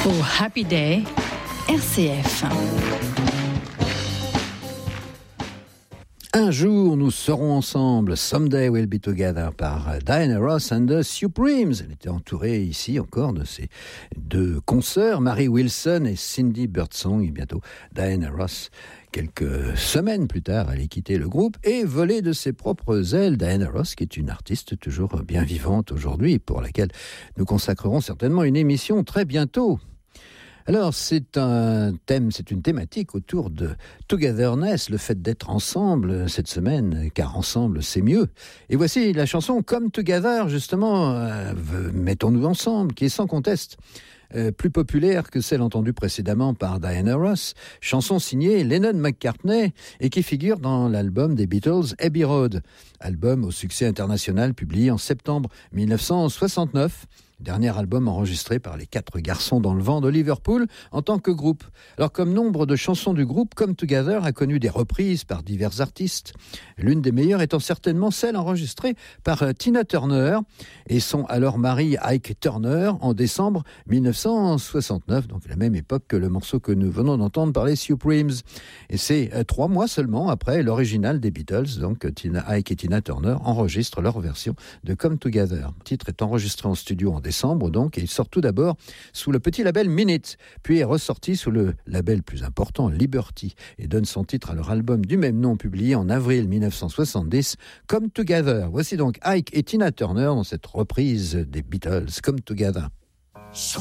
Pour Happy Day, RCF. Un jour, nous serons ensemble. Someday we'll be together par Diana Ross and the Supremes. Elle était entourée ici encore de ses deux consoeurs, Mary Wilson et Cindy Birdsong. Et bientôt, Diana Ross, quelques semaines plus tard, allait quitter le groupe et voler de ses propres ailes. Diana Ross, qui est une artiste toujours bien vivante aujourd'hui, pour laquelle nous consacrerons certainement une émission très bientôt. Alors, c'est un thème, c'est une thématique autour de togetherness, le fait d'être ensemble cette semaine, car ensemble, c'est mieux. Et voici la chanson Come Together, justement, mettons-nous ensemble, qui est sans conteste plus populaire que celle entendue précédemment par Diana Ross, chanson signée Lennon-McCartney et qui figure dans l'album des Beatles Abbey Road, album au succès international publié en septembre 1969. Dernier album enregistré par les 4 garçons dans le vent de Liverpool en tant que groupe. Alors, comme nombre de chansons du groupe, Come Together a connu des reprises par divers artistes. L'une des meilleures étant certainement celle enregistrée par Tina Turner et son alors mari Ike Turner en décembre 1969, donc la même époque que le morceau que nous venons d'entendre par les Supremes. Et c'est 3 mois seulement après l'original des Beatles, donc Ike et Tina Turner enregistrent leur version de Come Together. Le titre est enregistré en studio en décembre, donc, et il sort tout d'abord sous le petit label Minute, puis est ressorti sous le label plus important, Liberty, et donne son titre à leur album du même nom publié en avril 1970, Come Together. Voici donc Ike et Tina Turner dans cette reprise des Beatles, Come Together.